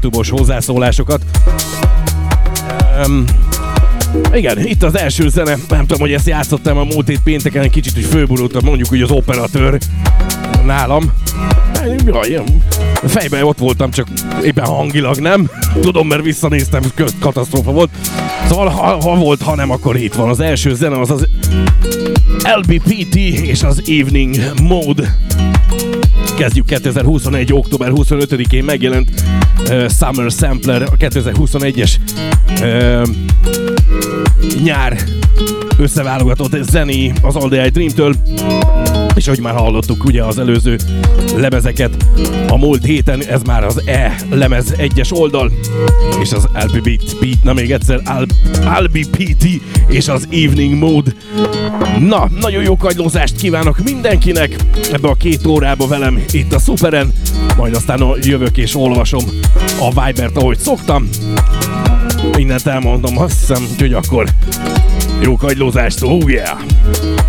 YouTube-os hozzászólásokat. Igen, itt az első zene, nem tudom, hogy ezt játszottam a múlt hét pénteken, egy kicsit úgy fölborultam, mondjuk úgy az operatőr nálam. Fejben ott voltam, csak éppen hangilag nem. Tudom, mert visszanéztem, katasztrófa volt. Szóval ha volt, ha nem, akkor itt van. Az első zene az az LBPT és az Evening Mode. Kezdjük 2021. október 25-én megjelent Summer Sampler, a 2021-es nyár összeválogatott zené az All The I Dream-től. És ahogy már hallottuk ugye az előző lemezeket a múlt héten, ez már az lemez 1-es oldal, és az LBPT, na még egyszer, LBPT és az Evening Mode. Na, nagyon jó kagylózást kívánok mindenkinek ebbe a 2 órába velem itt a Superen, majd aztán jövök és olvasom a Vibert, ahogy szoktam. Mindent elmondom, azt hiszem, hogy akkor jó kagylózást, oh yeah!